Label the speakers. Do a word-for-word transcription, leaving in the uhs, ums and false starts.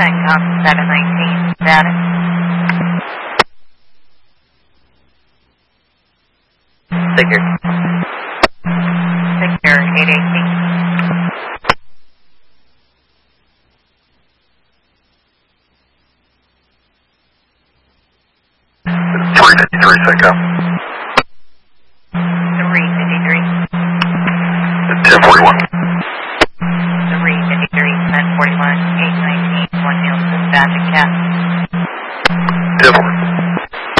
Speaker 1: CENTCOM seven nineteen, status.
Speaker 2: Figure.
Speaker 1: Figure eight eighteen.
Speaker 3: three fifty-three, CENTCOM.
Speaker 1: three fifty-three.
Speaker 3: ten forty-one.
Speaker 1: three fifty-three, ten forty-one, eight nineteen, one Nielsen, dispatch and cap.
Speaker 3: ten forty-one.